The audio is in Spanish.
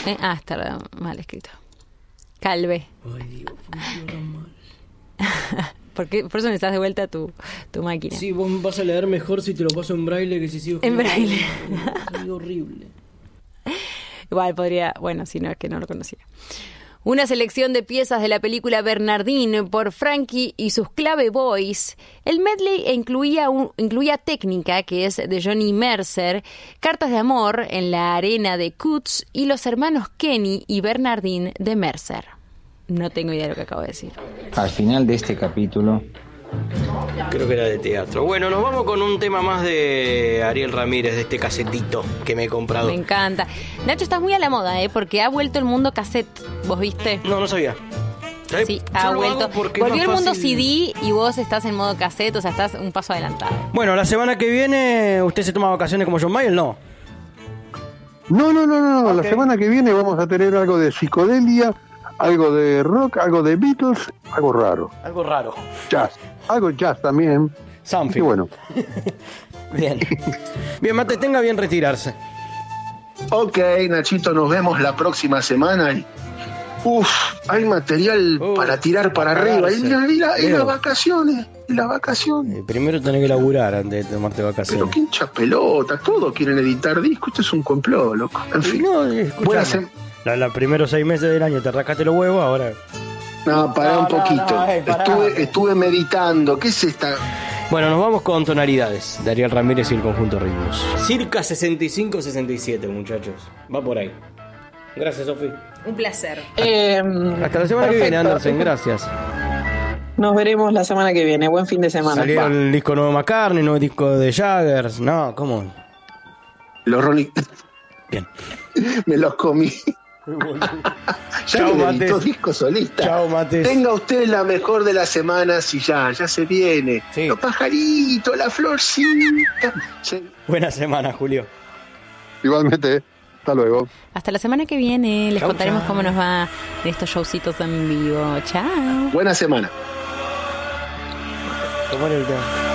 Está mal escrito. Calve. Ay, Dios, funciona mal. Por eso necesitas de vuelta tu máquina. Sí, vos vas a leer mejor si te lo paso en braille que si sigo En braille. Es horrible. Igual podría... Bueno, si no, es que no lo conocía. Una selección de piezas de la película Bernardine por Frankie y sus Clave Boys. El medley incluía Técnica, que es de Johnny Mercer, Cartas de amor en la arena de Coots y los hermanos Kenny y Bernardine de Mercer. No tengo idea de lo que acabo de decir. Al final de este capítulo... Creo que era de teatro. Bueno, nos vamos con un tema más de Ariel Ramírez, de este casetito que me he comprado. Me encanta. Nacho, estás muy a la moda, porque ha vuelto el mundo cassette. ¿Vos viste? No sabía. Sí, ha vuelto. Volvió el mundo CD y vos estás en modo cassette, o sea, estás un paso adelantado. Bueno, la semana que viene, ¿usted se toma vacaciones como John Mayer? No. No. Okay. La semana que viene vamos a tener algo de psicodelia, algo de rock, algo de Beatles, algo raro. Algo raro. Jazz. Algo jazz también. Something. Y bueno. Bien. Bien, Mate, tenga bien retirarse. Ok, Nachito, nos vemos la próxima semana. Hay material para tirar para arriba. Y las vacaciones. Primero tenés que laburar antes de tomarte vacaciones. Pero qué hincha pelota. Todos quieren editar discos. Esto es un complot, loco. En fin. No, escuchame. Los primeros 6 meses del año te rascaste los huevos, ahora... No, pará un poquito. Estuve meditando. ¿Qué es esta? Bueno, nos vamos con Tonalidades de Ariel Ramírez y el conjunto Ritmos. Circa 65-67, muchachos. Va por ahí. Gracias, Sofi. Un placer. Hasta la semana que viene, Andersen. Gracias. Nos veremos la semana que viene. Buen fin de semana. Salieron el disco nuevo de McCartney, nuevo disco de Jaggers. No, ¿cómo? Los Rolling... Bien. Me los comí. Ya Chao, le Mates. editó disco solista. Chao, Mates. Tenga usted la mejor de las semanas y ya se viene. Sí. Los pajaritos, la florcita. Buena semana, Julio. Igualmente, hasta luego. Hasta la semana que viene. Les Chau, contaremos chau. cómo nos va en estos showcitos en vivo. Chao. Buena semana. Tomar el tema.